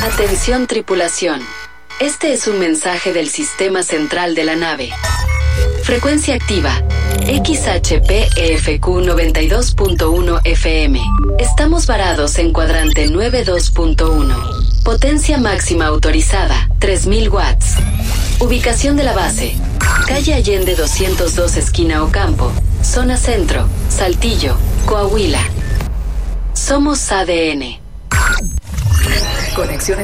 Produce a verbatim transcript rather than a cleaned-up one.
Atención tripulación. Este es un mensaje del sistema central de la nave. Frecuencia activa. X H P E F Q noventa y dos punto uno F M. Estamos varados en cuadrante noventa y dos punto uno. Potencia máxima autorizada, tres mil watts. Ubicación de la base. Calle Allende doscientos dos esquina Ocampo. Zona Centro, Saltillo, Coahuila. Somos A D N. Conexiones